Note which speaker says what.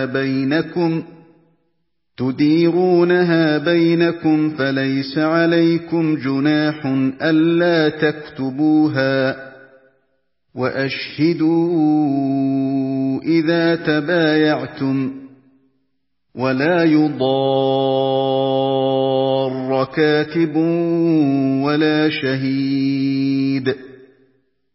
Speaker 1: بينكم فليس عليكم جناح ألا تكتبوها وأشهدوا إذا تبايعتم ولا يضار كاتب ولا شهيد